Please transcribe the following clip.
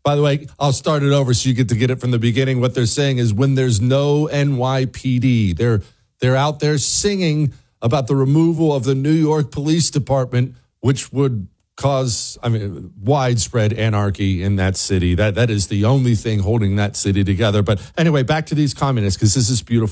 By the way, I'll start it over so you get to get it from the beginning. What they're saying is when there's no NYPD, they're out there singing about the removal of the New York Police Department, which would cause, widespread anarchy in that city. That is the only thing holding that city together. But anyway, back to these communists, because this is beautiful.